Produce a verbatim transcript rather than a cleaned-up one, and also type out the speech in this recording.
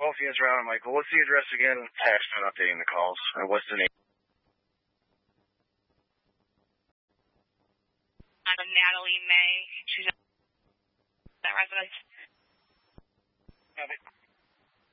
twelve units around. I'm like, well, what's the address again? Text and updating the calls. Or what's the name? I'm Natalie May. She's a resident.